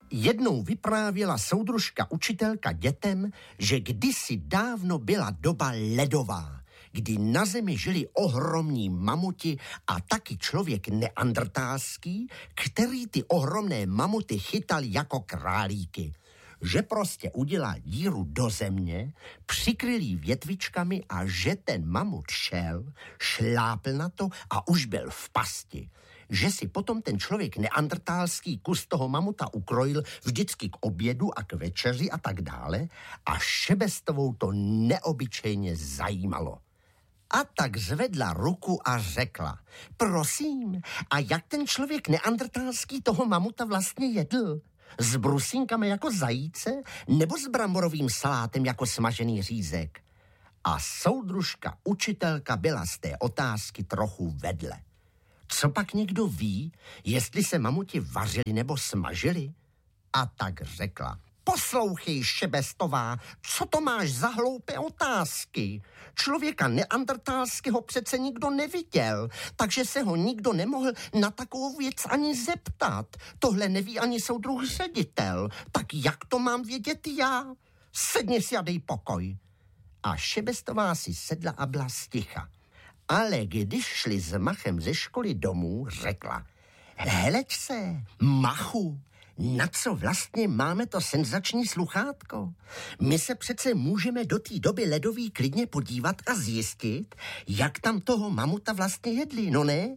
Jednou vyprávěla soudružka učitelka dětem, že kdysi dávno byla doba ledová, kdy na zemi žili ohromní mamuti a taky člověk neandrtálský, který ty ohromné mamuty chytal jako králíky. Že prostě udělal díru do země, přikryl jí větvičkami a že ten mamut šel, šlápl na to a už byl v pasti. Že si potom ten člověk neandrtálský kus toho mamuta ukrojil vždycky k obědu a k večeři a tak dále a Šebestovou to neobyčejně zajímalo. A tak zvedla ruku a řekla, prosím, a jak ten člověk neandrtálský toho mamuta vlastně jedl? S brusínkami jako zajíce nebo s bramborovým salátem jako smažený řízek? A soudružka učitelka byla z té otázky trochu vedle. Co pak někdo ví, jestli se mamuti vařili nebo smažili? A tak řekla, poslouchej, Šebestová, co to máš za hloupé otázky? Člověka neandrtálského přece nikdo neviděl, takže se ho nikdo nemohl na takovou věc ani zeptat. Tohle neví ani soudruh ředitel, tak jak to mám vědět já? Sedni si a dej pokoj. A Šebestová si sedla a byla sticha. Ale když šli s Machem ze školy domů, řekla, heleď se, Machu, na co vlastně máme to senzační sluchátko? My se přece můžeme do té doby ledový klidně podívat a zjistit, jak tam toho mamuta vlastně jedli, no ne?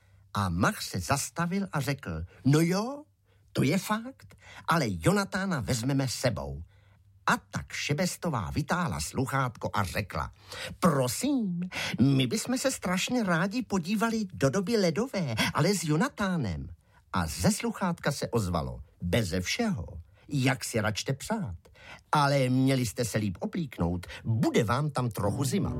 A Mach se zastavil a řekl, no jo, to je fakt, ale Jonatána vezmeme sebou. A tak Šebestová vytáhla sluchátko a řekla, prosím, my bychom se strašně rádi podívali do doby ledové, ale s Jonatánem. A ze sluchátka se ozvalo, beze všeho, jak si račte přát, ale měli jste se líp oblíknout, bude vám tam trochu zima.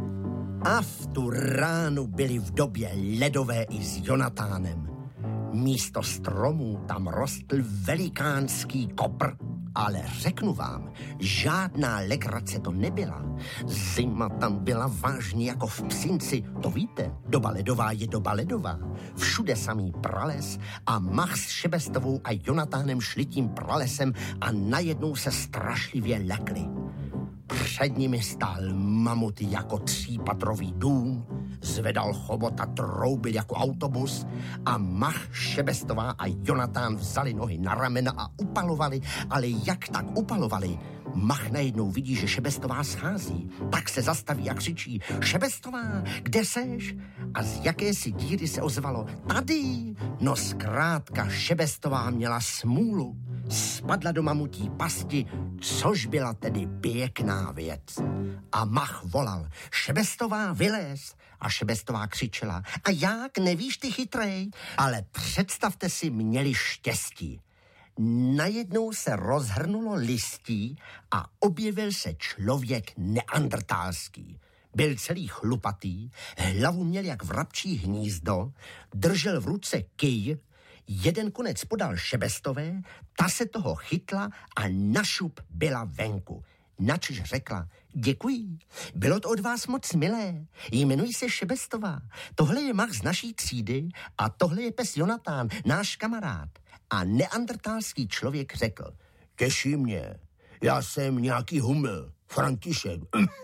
A v tu ránu byli v době ledové i s Jonatánem. Místo stromů tam rostl velikánský kopr, ale řeknu vám, žádná legrace to nebyla. Zima tam byla vážně jako v Psinci, to víte, doba ledová je doba ledová. Všude samý prales a Mach s Šebestovou a Jonatánem šli tím pralesem a najednou se strašlivě lekli. Před nimi stál mamut jako 3patrový dům, zvedal chobot a troubil jako autobus a Mach, Šebestová a Jonatán vzali nohy na ramena a upalovali, ale jak tak upalovali, Mach najednou vidí, že Šebestová schází, tak se zastaví a křičí, Šebestová, kde seš? A z jakési díry se ozvalo, tady! No zkrátka Šebestová měla smůlu. Spadla do mamutí pasti, což byla tedy pěkná věc. A Mach volal, Šebestová, vylez! A Šebestová křičela, a jak, nevíš ty chytrej? Ale představte si, měli štěstí. Najednou se rozhrnulo listí a objevil se člověk neandrtálský. Byl celý chlupatý, hlavu měl jak vrabčí hnízdo, držel v ruce kyj, jeden konec podal Šebestové, ta se toho chytla a našup byla venku. Načež řekla, děkuji, bylo to od vás moc milé, jmenuji se Šebestová, tohle je Mach z naší třídy a tohle je pes Jonatán, náš kamarád. A neandrtálský člověk řekl, těší mě, já jsem nějaký huml, František,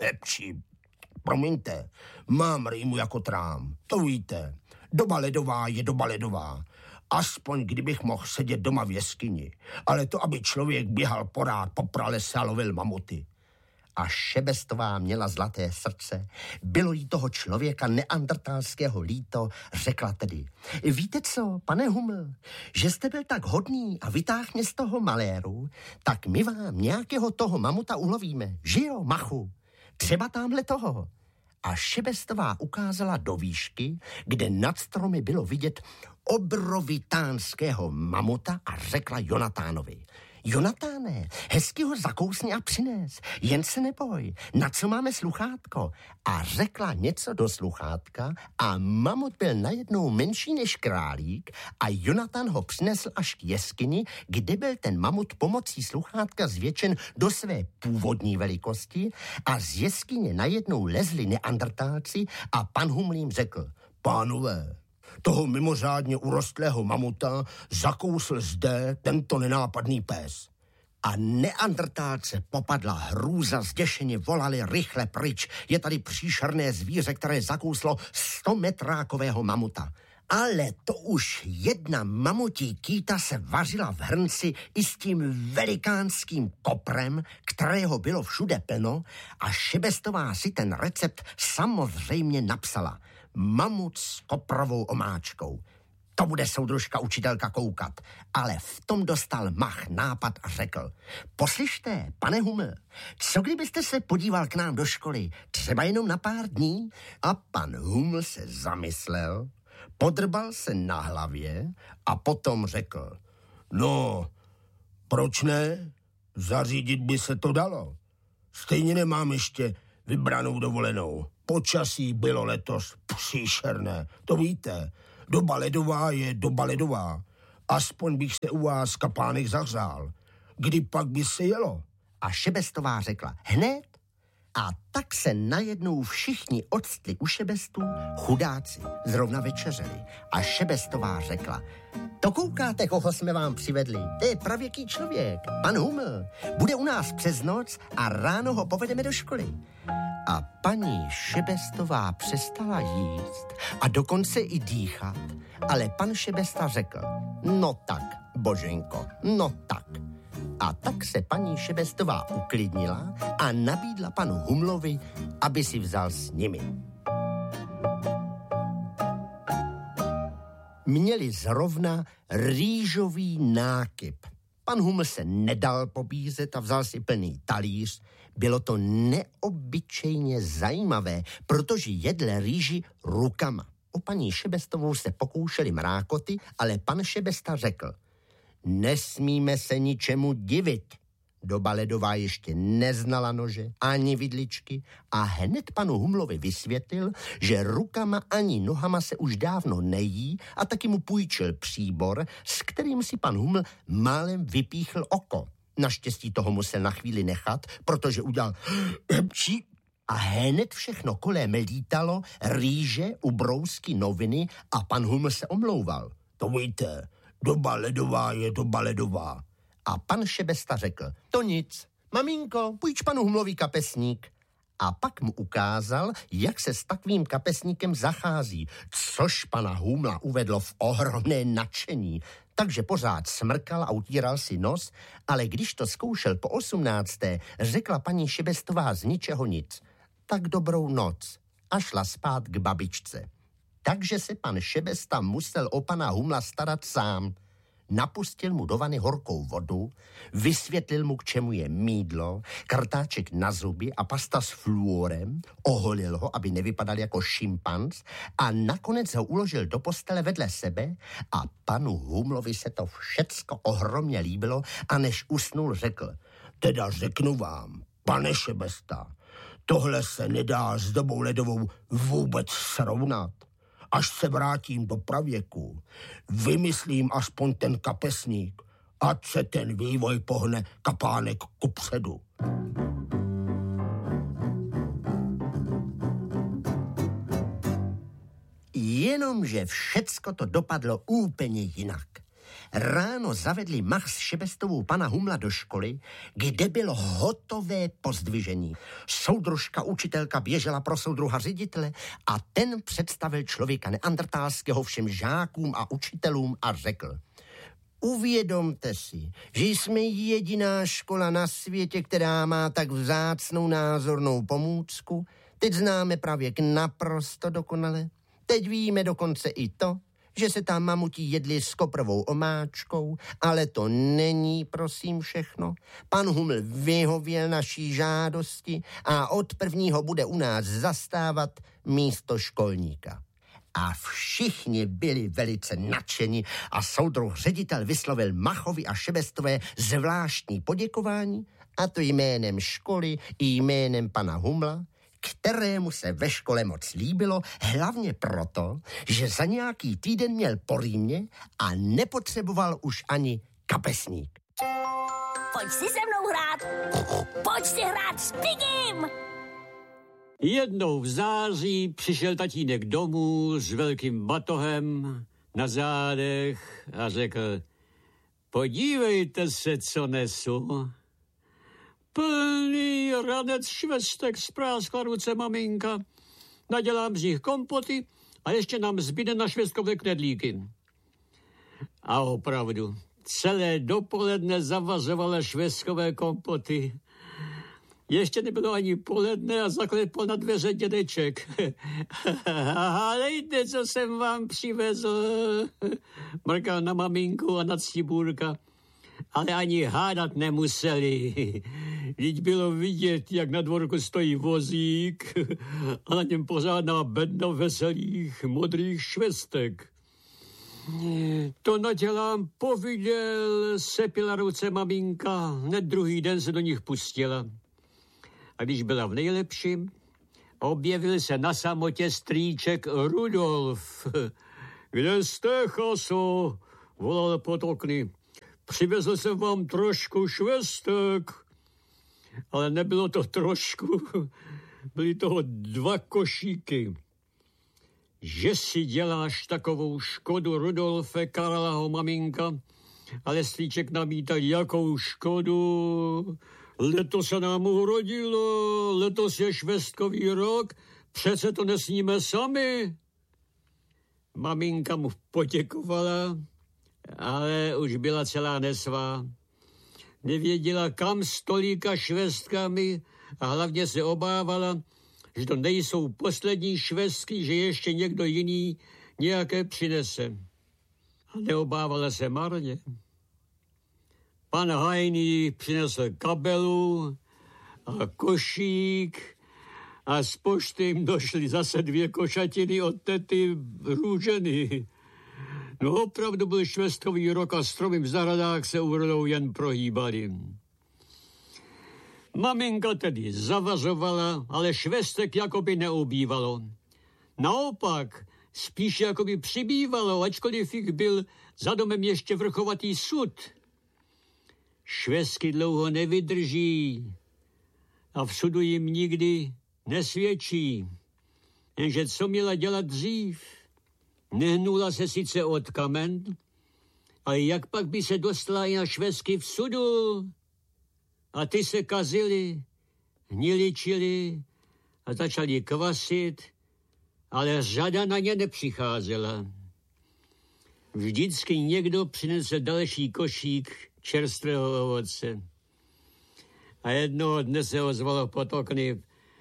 promiňte, mám rýmu jako trám, to víte, doba ledová je doba ledová. Aspoň kdybych mohl sedět doma v jeskyni, ale to, aby člověk běhal porád po pralese a lovil mamuty. A Šebestová měla zlaté srdce, bylo jí toho člověka neandrtálského líto, řekla tedy, víte co, pane Huml, že jste byl tak hodný a vytáhl mě z toho maléru, tak my vám nějakého toho mamuta ulovíme, že jo, Machu, třeba tamhle toho. A Šebestová ukázala do výšky, kde nad stromy bylo vidět obrovitánského mamuta a řekla Jonatánovi, Jonatáne, hezky ho zakousni a přines, jen se neboj, na co máme sluchátko? A řekla něco do sluchátka a mamut byl najednou menší než králík a Jonatán ho přinesl až k jeskyni, kde byl ten mamut pomocí sluchátka zvětšen do své původní velikosti a z jeskyně najednou lezli neandrtálci a pan Huml jim řekl, pánové, toho mimořádně urostlého mamuta zakousl zde tento nenápadný pes. A neandrtálce popadla hrůza, zděšeně volali rychle pryč. Je tady příšerné zvíře, které zakouslo 100metrákového mamuta. Ale to už jedna mamutí kýta se vařila v hrnci i s tím velikánským koprem, kterého bylo všude plno, a Šebestová si ten recept samozřejmě napsala. Mamut s koprovou omáčkou. To bude soudružka učitelka koukat. Ale v tom dostal Mach nápad a řekl: poslyšte, pane Huml, co kdybyste se podíval k nám do školy, třeba jenom na pár dní? A pan Huml se zamyslel, podrbal se na hlavě a potom řekl: no, proč ne? Zařídit by se to dalo. Stejně nemám ještě vybranou dovolenou. Počasí bylo letos příšerné, to víte. Doba ledová je doba ledová. Aspoň bych se u vás, kapánek, zahřál. Kdy pak by se jelo? A Šebestová řekla: hned. A tak se najednou všichni odstli u Šebestů, chudáci, zrovna večeřeli. A Šebestová řekla: to koukáte, koho jsme vám přivedli. To je pravěký člověk, pan Huml. Bude u nás přes noc a ráno ho povedeme do školy. A paní Šebestová přestala jíst a dokonce i dýchat, ale pan Šebesta řekl: no tak, Boženko, no tak. A tak se paní Šebestová uklidnila a nabídla panu Humlovi, aby si vzal s nimi. Měli zrovna rýžový nákyp. Pan Huml se nedal pobízet a vzal si plný talíř. Bylo to neobyčejně zajímavé, protože jedl rýži rukama. O paní Šebestovou se pokoušeli mrákoty, ale pan Šebesta řekl: nesmíme se ničemu divit. Doba ledová ještě neznala nože ani vidličky a hned panu Humlovi vysvětlil, že rukama ani nohama se už dávno nejí, a taky mu půjčil příbor, s kterým si pan Huml málem vypíchl oko. Naštěstí toho musel na chvíli nechat, protože udělal a hned všechno kolem lítalo, rýže, ubrousky, noviny a pan Huml se omlouval. To víte, doba ledová je doba ledová. A pan Šebesta řekl: to nic, maminko, půjč panu Humlovi kapesník. A pak mu ukázal, jak se s takovým kapesníkem zachází, což pana Humla uvedlo v ohromné nadšení. Takže pořád smrkal a utíral si nos, ale když to zkoušel po 18., řekla paní Šebestová z ničeho nic: tak dobrou noc, a šla spát k babičce. Takže se pan Šebesta musel o pana Humla starat sám. Napustil mu do vany horkou vodu, vysvětlil mu, k čemu je mýdlo, kartáček na zuby a pasta s fluorem, oholil ho, aby nevypadal jako šimpanz, a nakonec ho uložil do postele vedle sebe a panu Humlovi se to všecko ohromně líbilo a než usnul, řekl: teda řeknu vám, pane Šebesta, tohle se nedá s dobou ledovou vůbec srovnat. Až se vrátím do pravěku, vymyslím aspoň ten kapesník, ať se ten vývoj pohne, kapánek, kupředu. Jenomže všecko to dopadlo úplně jinak. Ráno zavedli Mach s Šebestovou pana Humla do školy, kde bylo hotové pozdvižení. Soudružka učitelka běžela pro soudruha ředitele a ten představil člověka neandrtálského všem žákům a učitelům a řekl: uvědomte si, že jsme jediná škola na světě, která má tak vzácnou názornou pomůcku. Teď známe pravěk naprosto dokonale. Teď víme dokonce i to, že se tam mamuti jedli s koprovou omáčkou, ale to není, prosím, všechno. Pan Huml vyhověl naší žádosti a od 1. bude u nás zastávat místo školníka. A všichni byli velice nadšeni a soudruh ředitel vyslovil Machovi a Šebestové zvláštní poděkování, a to jménem školy i jménem pana Humla, kterému se ve škole moc líbilo, hlavně proto, že za nějaký týden měl po rýmě a nepotřeboval už ani kapesník. Pojď si se mnou hrát! Pojď si hrát s Pigim! Jednou v září přišel tatínek domů s velkým batohem na zádech a řekl: podívejte se, co nesu. Plný ranec švestek, spráskla ruce maminka. Nadělám z nich kompoty a ještě nám zbyde na švestkové knedlíky. A opravdu, celé dopoledne zavařovala švestkové kompoty. Ještě nebylo ani poledne a zaklepl na dveře dědeček. Halejte, co jsem vám přivezl, mrkal na maminku a na Cibůrka. Ale ani hádat nemuseli. Vždyť bylo vidět, jak na dvorku stojí vozík a na něm pořádná bedna veselých modrých švestek. To nadělám poviděl, sepila ruce maminka, hned druhý den se do nich pustila. A když byla v nejlepším, objevil se na samotě strýček Rudolf. Kde jste, chaso? Volal pod okny. Přivezl jsem vám trošku švestek. Ale nebylo to trošku, byly toho 2 košíky. Že si děláš takovou škodu, Rudolfe, karala ho maminka, ale strýček namítal, jakou škodu. Letos se nám urodilo, letos je švestkový rok, přece to nesníme sami. Maminka mu poděkovala, ale už byla celá nesvá. Nevěděla, kam s tolika švestkami a hlavně se obávala, že to nejsou poslední švestky, že ještě někdo jiný nějaké přinese. A neobávala se marně. Pan Hajný přinesl kabelu a košík a z pošty jim došly zase 2 košatiny od tety Růženy. No opravdu byl švestkový rok a stromy v zahradách se úrodou jen prohýbaly. Maminka tedy zavařovala, ale švestek jakoby neubývalo. Naopak, spíš jakoby přibývalo, ačkoliv jich byl za domem ještě vrchovatý sud. Švestky dlouho nevydrží a v sudu jim nikdy nesvědčí. Jenže co měla dělat dřív? Nehnula se sice od kamen, ale jak pak by se dostala i na švestky v sudu? A ty se kazily, hniličily a začaly kvasit, ale řada na ně nepřicházela. Vždycky někdo přinesl další košík čerstvého ovoce. A jednoho dne se ozvalo pod okny: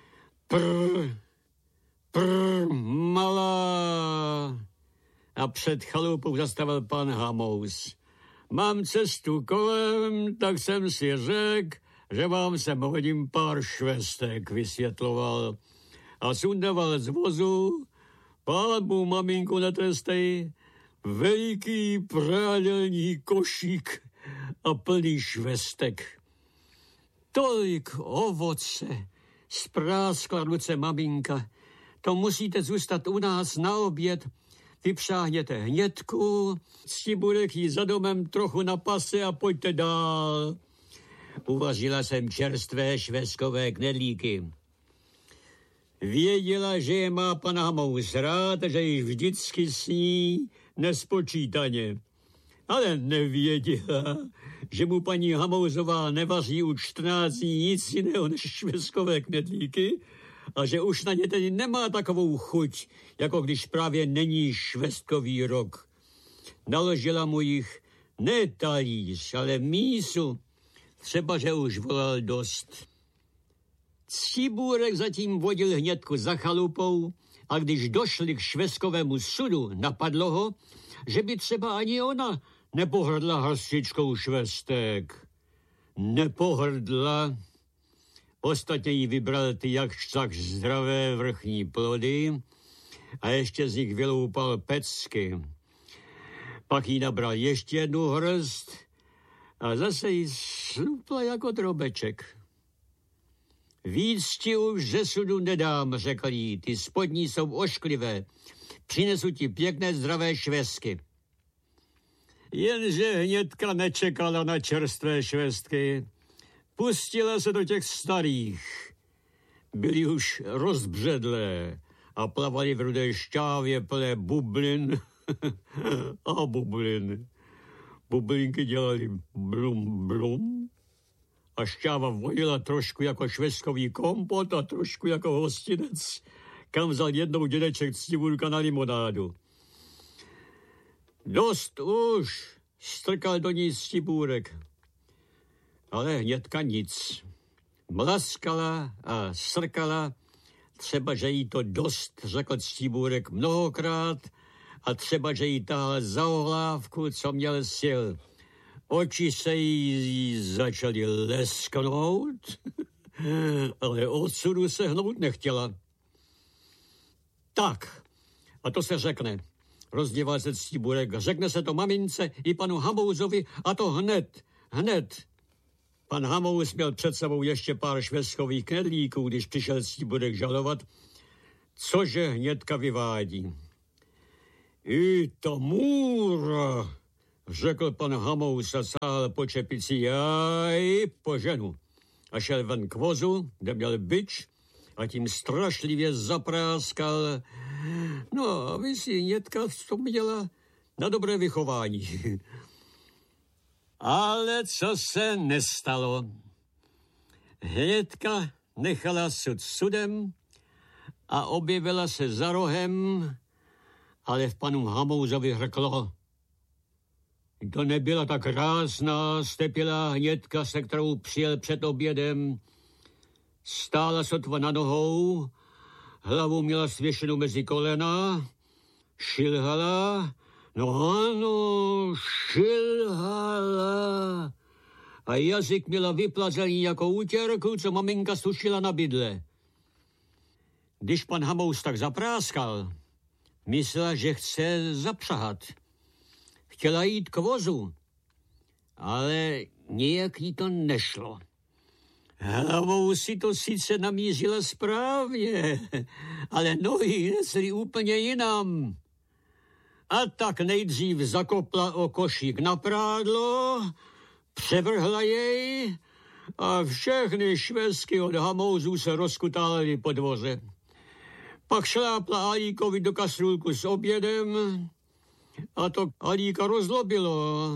prr, malá. A před chalupou zastavil pan Hamous. Mám cestu kolem, tak jsem si řekl, že vám sem hodím pár švestek, vysvětloval. A sundával z vozu, pánu maminku netrestej, veliký prádelní košík a plný švestek. Tolik ovoce, spráskla ruce maminka. To musíte zůstat u nás na oběd. Vypřáhněte hnědku, Cibůrek jí za domem trochu na pase a pojďte dál. Uvařila jsem čerstvé švestkové knedlíky. Věděla, že je má pan Hamous rád, že již vždycky sní nespočítaně. Ale nevěděla, že mu paní Hamouzová nevaří už 14 dní nic jiného než švestkové knedlíky a že už na ně tedy nemá takovou chuť, jako když právě není švestkový rok. Naložila mu jich ne talíř, ale mísu, třeba že už volal dost. Cibůrek zatím vodil hnědku za chalupou a když došli k švestkovému sudu, napadlo ho, že by třeba ani ona nepohrdla hrstičkou švestek. Nepohrdla. Ostatně jí vybral ty jakž tak zdravé vrchní plody a ještě z nich vyloupal pecky. Pak jí nabral ještě 1 hrst a zase jí slupla jako drobeček. Víc ti už ze sudu nedám, řekl jí, ty spodní jsou ošklivé. Přinesu ti pěkné zdravé švestky. Jenže hnědka nečekala na čerstvé švestky. Pustila se do těch starých. byly už rozbředlé a plavali v rudé šťávě plné bublin a bublin. Bublinky dělali blum, blum a šťáva vonila trošku jako švestkový kompot a trošku jako hostinec, kam vzal jednou dědeček Ctibůrka na limonádu. Dost už, strkal do ní Ctibůrek. Ale Hnědka nic. Mlaskala a srkala, třeba, že jí to dost, řekl Ctibůrek mnohokrát, a třeba, že jí táhl za ohlávku, co měl sil. Oči se jí začaly lesknout, ale odsudu se hnout nechtěla. Tak, a to se řekne, rozděval se Ctibůrek. Řekne se to mamince i panu Hamouzovi, a to hned, hned. Pan Hamouz měl před sebou ještě pár švestkových knedlíků, když přišel Ctibůrek žalovat, cože Hnědka vyvádí. I ta můra, řekl pan Hamouz a sáhl po čepici, já ji poženu. A šel ven k vozu, kde měl bič, a tím strašlivě zapráskal. No a vy si Hnědka vzpomněla na dobré vychování. Ale co se nestalo? Hnědka nechala sud sudem a objevila se za rohem, ale v panu Hamouzovi hrklo. To nebyla tak krásná, stepělá Hnědka, se kterou přijel před obědem. Stála sotva na nohou, hlavu měla svěšenou mezi kolena, šilhala, no ano, šilhala. A jazyk měla vyplazený jako útěrku, co maminka sušila na bydle. Když pan Hamouz tak zapráskal, myslela, že chce zapřahat. Chtěla jít k vozu, ale nějak jí to nešlo. Hlavou si to sice namířila správně, ale nohy nesly úplně jinam. A tak nejdřív zakopla o košík na prádlo, převrhla jej a všechny švestky od Hamouzů se rozkutály po dvoře. Pak šlápla Alíkovi do kastrůlku s obědem a to Alíka rozlobilo.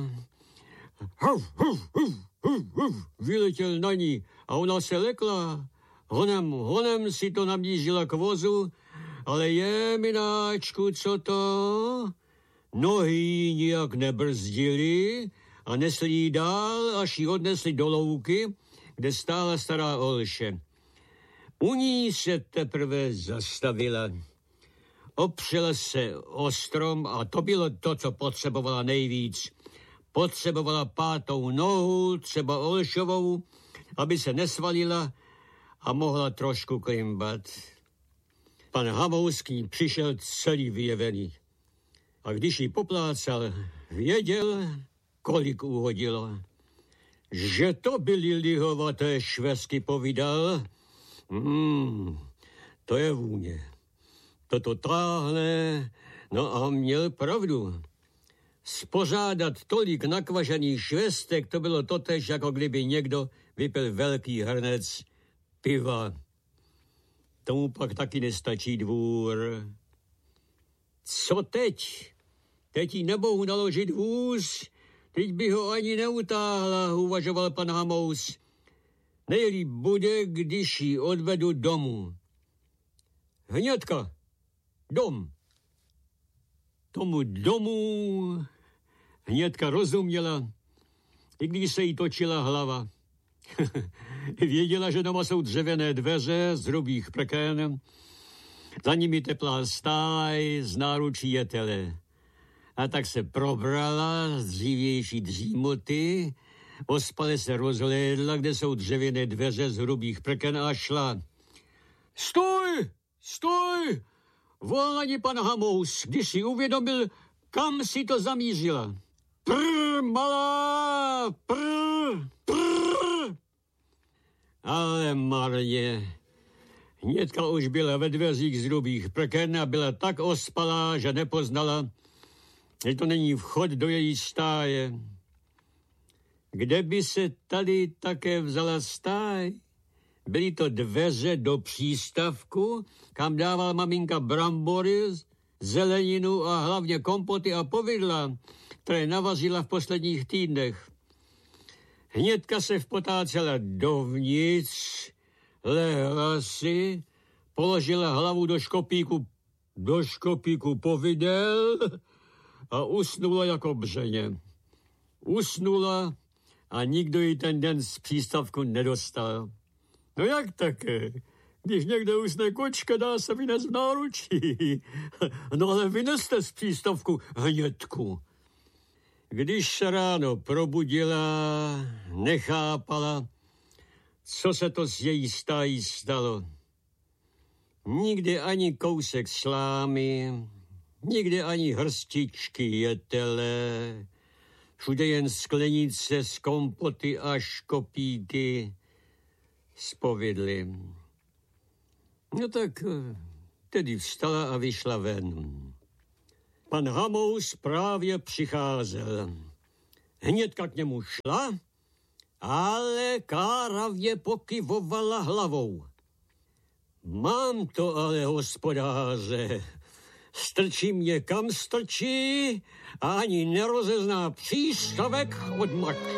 Vyletěl na ní a ona se lekla. Honem si to namířila k vozu, ale mináčku, co to? Nohy nijak nebrzdili a nesli jí dál, až ji odnesli do louky, kde stála stará Olše. U ní se teprve zastavila. Opřela se o strom a to bylo to, co potřebovala nejvíc. Potřebovala pátou nohu, třeba Olšovou, aby se nesvalila a mohla trošku klimbat. Pan Hamouz k ní přišel celý vyjevený. A když ji poplácal, věděl, kolik uhodilo. Že to byly lihovaté švestky, povídal. To je vůně. Toto táhne, no a měl pravdu. Spořádat tolik nakvažených švestek, to bylo totéž, jako kdyby někdo vypil velký hrnec piva. Tomu pak taky nestačí dvůr. Co teď? Teď jí nemohu naložit vůz, teď by ho ani neutáhla, uvažoval pan Hamouz. Nejlíp bude, když ji odvedu domů. Hnědka, dom. Tomu domu Hnědka rozuměla, i když se jí točila hlava. Věděla, že doma jsou dřevěné dveře z hrubých prken, za nimi teplá stáj z náručí jetele. A tak se probrala z dřívější dřímoty, ospale se rozhlédla, kde jsou dřevěné dveře z hrubých prken a šla. Stoj! Stoj! Volal ani pan Hamouz, když si uvědomil, kam si to zamířila. Prr, malá, prr, prr. Ale marně. Hnědka už byla ve dveřích z hrubých prken a byla tak ospalá, že nepoznala, že to není vchod do její stáje. Kde by se tady také vzala stáj? Byly to dveře do přístavku, kam dával maminka brambory, zeleninu a hlavně kompoty a povidla, které navařila v posledních týdnech. Hnědka se vpotácela dovnitř, lehla si, položila hlavu do škopíku povidel a usnula jako břeně. Usnula a nikdo ji ten den z přístavku nedostal. No jak také? Když někde usne kočka, dá se vynes v náručí. No ale vyneste z přístavku hnědku. Když se ráno probudila, nechápala, co se to s její stájí stalo. Nikdy ani kousek slámy, nikdy ani hrstičky jetele, všude jen sklenice z kompoty a škopíky z povidly. No tak tedy vstala a vyšla ven. Pan Hamous právě přicházel. Hnědka k němu šla, ale káravě pokyvovala hlavou. Mám to ale, hospodáře. Strčí mě kam strčí a ani nerozezná přístavek od mak.